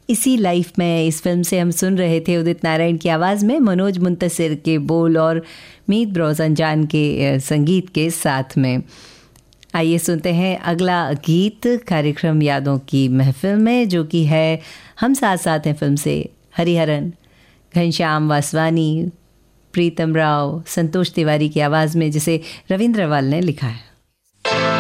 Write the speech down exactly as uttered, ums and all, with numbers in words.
इसी लाइफ में इस फिल्म से हम सुन रहे थे उदित नारायण की आवाज़ में मनोज मुंतसिर के बोल और मीत ब्रोज़नजान के संगीत के साथ में। आइए सुनते हैं अगला गीत कार्यक्रम यादों की महफिल में, जो कि है हम साथ साथ हैं फिल्म से। हरिहरन, घनश्याम वासवानी, प्रीतम राव, संतोष तिवारी की आवाज़ में, जिसे रविंद्र अवाल ने लिखा है।